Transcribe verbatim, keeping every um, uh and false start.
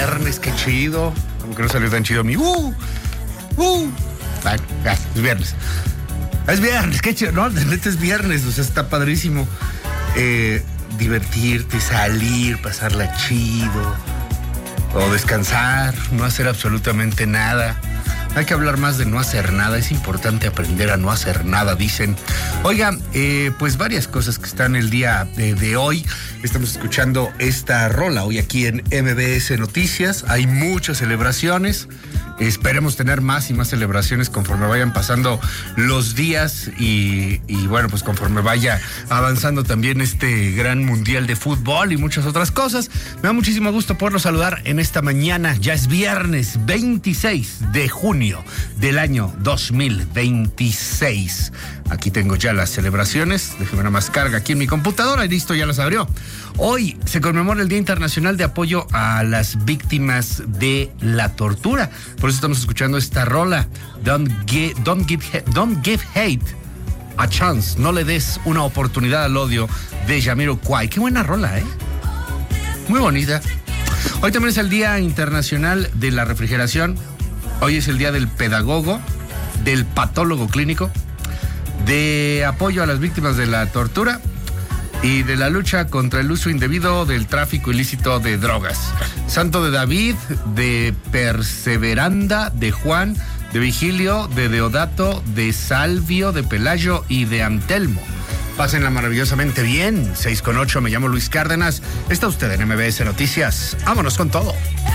viernes, qué chido. Aunque no salió tan chido mi uh, uh. Bueno, ya, es viernes. Es viernes, qué chido. No, de neta es viernes, o sea, está padrísimo. Eh, divertirte, salir, pasarla chido. O descansar, no hacer absolutamente nada. Hay que hablar más de no hacer nada, es importante aprender a no hacer nada, dicen. Oiga, eh, pues varias cosas que están el día de, de hoy. Estamos escuchando esta rola hoy aquí en M B S Noticias. Hay muchas celebraciones. Esperemos tener más y más celebraciones conforme vayan pasando los días y, y bueno, pues conforme vaya avanzando también este gran mundial de fútbol y muchas otras cosas. Me da muchísimo gusto poderlo saludar en esta mañana. Ya es viernes veintiséis de junio del año dos mil veintiséis. Aquí tengo ya las celebraciones. Déjeme nada más carga aquí en mi computadora y listo, ya las abrió. Hoy se conmemora el Día Internacional de Apoyo a las Víctimas de la Tortura. Por eso estamos escuchando esta rola. Don't give, don't give, don't give hate a chance. No le des una oportunidad al odio, de Jamiroquai. Qué buena rola, ¿eh? Muy bonita. Hoy también es el Día Internacional de la Refrigeración. Hoy es el Día del Pedagogo, del Patólogo Clínico, de apoyo a las víctimas de la tortura y de la lucha contra el uso indebido del tráfico ilícito de drogas. Santo de David, de Perseveranda, de Juan, de Vigilio, de Deodato, de Salvio, de Pelayo y de Antelmo. Pásenla maravillosamente bien. seis con ocho, me llamo Luis Cárdenas. Está usted en M B S Noticias. Vámonos con todo.